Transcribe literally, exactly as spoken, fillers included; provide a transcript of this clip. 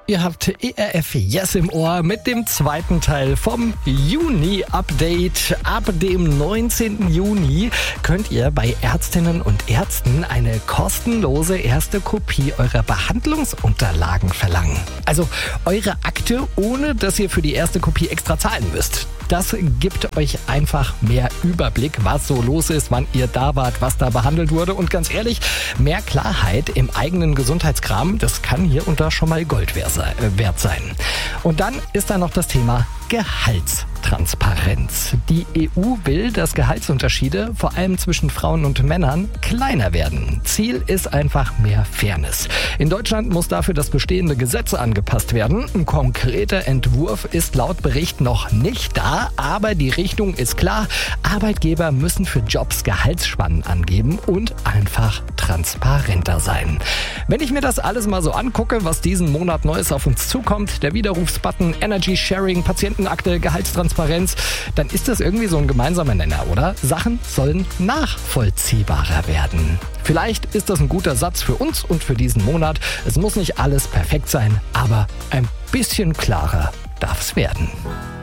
Ihr habt E R F Yes im Ohr mit dem zweiten Teil vom Juni-Update. Ab dem neunzehnten Juni könnt ihr bei Ärztinnen und Ärzten eine kostenlose erste Kopie eurer Behandlungsunterlagen verlangen. Also eure Akte, ohne dass ihr für die erste Kopie extra zahlen müsst. Das gibt euch einfach mehr Überblick, was so los ist, wann ihr da wart, was da behandelt wurde. Und ganz ehrlich, mehr Klarheit im eigenen Gesundheitskram, das kann hier und da schon mal Gold wert sein. Und dann ist da noch das Thema Gehaltstransparenz. Die E U will, dass Gehaltsunterschiede, vor allem zwischen Frauen und Männern, kleiner werden. Ziel ist einfach mehr Fairness. In Deutschland muss dafür das bestehende Gesetz angepasst werden. Ein konkreter Entwurf ist laut Bericht noch nicht da, aber die Richtung ist klar. Arbeitgeber müssen für Jobs Gehaltsspannen angeben und einfach transparenter sein. Wenn ich mir das alles mal so angucke, was diesen Monat Neues auf uns zukommt, der Widerrufsbutton, Energy Sharing, Patientenakte, Gehaltstransparenz, dann ist das irgendwie so ein gemeinsamer Nenner, oder? Sachen sollen nachvollziehbarer werden. Vielleicht ist das ein guter Satz für uns und für diesen Monat. Es muss nicht alles perfekt sein, aber ein bisschen klarer darf es werden.